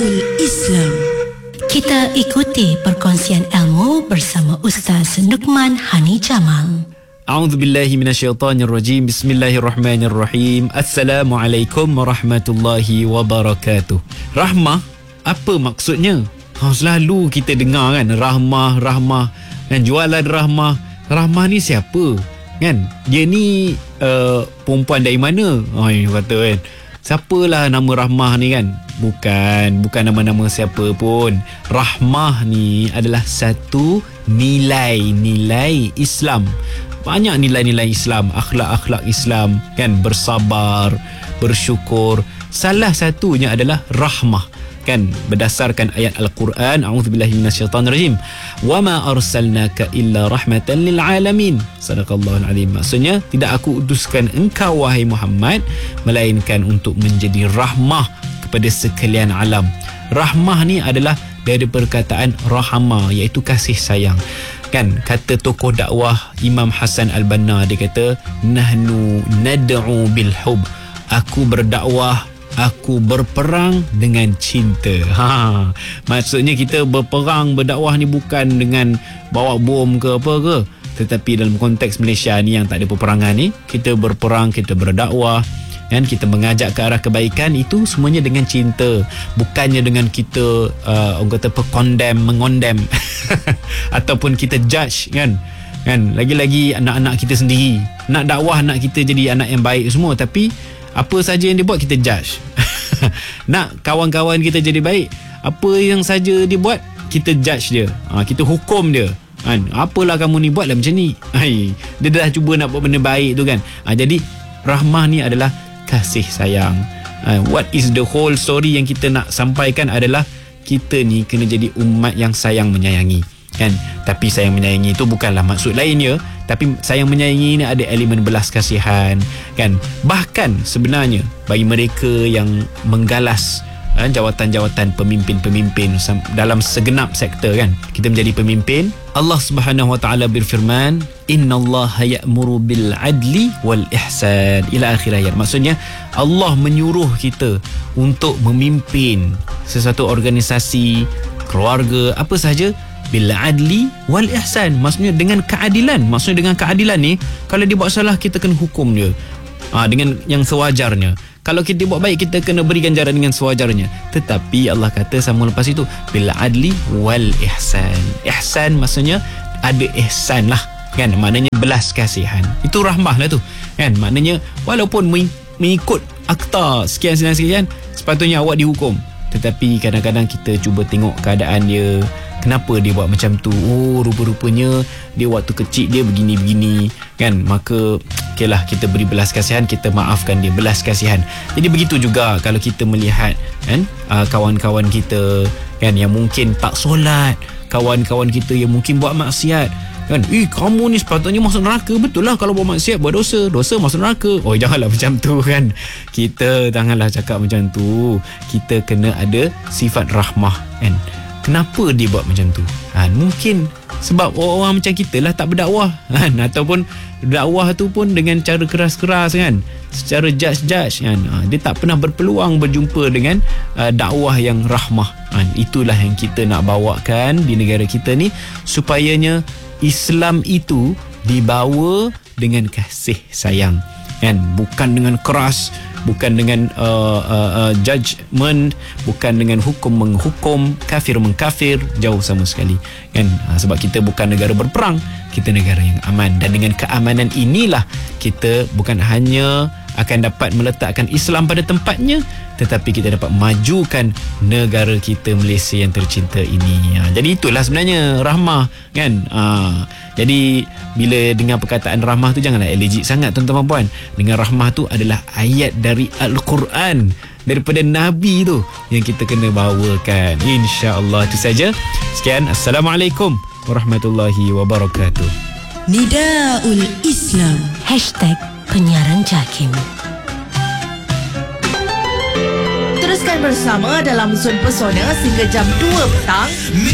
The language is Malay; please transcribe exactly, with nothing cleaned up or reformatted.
Nidaul Islam. Kita ikuti perkongsian ilmu bersama Ustaz Nukman Hani Jamal. A'udzubillahi minasyaitanirrajim. Bismillahirrahmanirrahim. Assalamualaikum warahmatullahi wabarakatuh. Rahmah, apa maksudnya? Ha, selalu kita dengar kan, rahmah, rahmah, kan, jualan rahmah. Rahmah ni siapa? Kan? Dia ni uh, perempuan dari mana? Oh, kata kan. Siapalah nama Rahmah ni kan? Bukan, bukan nama-nama siapa pun. Rahmah ni adalah satu nilai-nilai Islam. Banyak nilai-nilai Islam, akhlak-akhlak Islam, kan, bersabar, bersyukur. Salah satunya adalah rahmah, kan, berdasarkan ayat Al-Quran. A'udzubillahi minasyaitanirrajim. Wa ma arsalnaka illa rahmatan lil alamin. Sadaqallahul azim. Maksudnya, tidak aku utuskan engkau wahai Muhammad melainkan untuk menjadi rahmah kepada sekalian alam. Rahmah ni adalah dari perkataan rahama, iaitu kasih sayang. Kan, kata tokoh dakwah Imam Hasan Al-Banna, dia kata, nahnu nad'u bil hub. Aku berdakwah, aku berperang dengan cinta. Ha, maksudnya kita berperang, berdakwah ni bukan dengan bawa bom ke apa ke, tetapi dalam konteks Malaysia ni yang tak ada peperangan ni, kita berperang, kita berdakwah, kan, kita mengajak ke arah kebaikan, itu semuanya dengan cinta, bukannya dengan kita uh, orang kata condemn, mengondem ataupun kita judge, kan. Kan, lagi-lagi anak-anak kita sendiri nak dakwah, nak kita jadi anak yang baik semua, tapi apa saja yang dia buat kita judge. Nak kawan-kawan kita jadi baik, apa yang saja dia buat kita judge dia, ha, kita hukum dia, kan. Apalah kamu ni, buatlah macam ni. Hai, dia dah cuba nak buat benda baik tu, kan. Ha, jadi rahmah ni adalah kasih sayang. Ha, what is the whole story yang kita nak sampaikan adalah kita ni kena jadi umat yang sayang menyayangi, kan. Tapi sayang menyayangi itu bukanlah maksud lainnya, tapi sayang menyayangi ini ada elemen belas kasihan, kan. Bahkan sebenarnya bagi mereka yang menggalas ha, jawatan-jawatan pemimpin-pemimpin dalam segenap sektor, kan, kita menjadi pemimpin, Allah Subhanahu wa taala berfirman, innallaha ya'muru bil adli wal ihsan, ila akhir ayat. Maksudnya Allah menyuruh kita untuk memimpin sesuatu organisasi, keluarga, apa sahaja, bil adli wal ihsan, maksudnya dengan keadilan. Maksudnya dengan keadilan ni, kalau dia buat salah kita kena hukum dia ha, dengan yang sewajarnya. Kalau kita buat baik, kita kena beri ganjaran dengan sewajarnya. Tetapi Allah kata sama lepas itu, bil adli wal ihsan. Ihsan maksudnya ada ihsan lah, kan, maknanya belas kasihan. Itu rahmah lah tu, kan. Maknanya walaupun mengikut akta sekian-sekian, sepatutnya awak dihukum, tetapi kadang-kadang kita cuba tengok keadaan dia, kenapa dia buat macam tu. Oh, rupa-rupanya dia waktu kecil dia begini-begini, kan. Maka okey lah, kita beri belas kasihan, kita maafkan dia, belas kasihan. Jadi begitu juga kalau kita melihat, kan, uh, kawan-kawan kita, kan, yang mungkin tak solat, kawan-kawan kita yang mungkin buat maksiat, kan. Eh, kamu ni sepatutnya masuk neraka. Betul lah, kalau buat maksiat, buat dosa, dosa masuk neraka. Oh, janganlah macam tu, kan. Kita janganlah cakap macam tu. Kita kena ada sifat rahmah, kan. Kenapa dia buat macam tu? Ha, mungkin sebab orang-orang macam kita lah tak berdakwah, kan? Ataupun dakwah tu pun dengan cara keras-keras, kan, secara judge-judge, kan? Ha, dia tak pernah berpeluang berjumpa dengan uh, dakwah yang rahmah, kan? Itulah yang kita nak bawakan di negara kita ni, supayanya Islam itu dibawa dengan kasih sayang, kan, bukan dengan keras, bukan dengan uh, uh, uh, judgement, bukan dengan hukum menghukum, kafir mengkafir, jauh sama sekali, kan. Ha, sebab kita bukan negara berperang, kita negara yang aman. Dan dengan keamanan inilah kita bukan hanya akan dapat meletakkan Islam pada tempatnya, tetapi kita dapat majukan negara kita Malaysia yang tercinta ini. Ha, jadi itulah sebenarnya rahmah, kan. Ha, jadi bila dengar perkataan rahmah tu, janganlah allergic sangat, tuan-tuan puan. Dengan rahmah tu adalah ayat dari Al-Quran, daripada Nabi tu yang kita kena bawakan. InsyaAllah itu saja. Sekian, Assalamualaikum warahmatullahi wabarakatuh. Nidaul Islam. Hashtag penyiaran JAKIM. Teruskan bersama dalam Zon Pesona sehingga jam dua petang.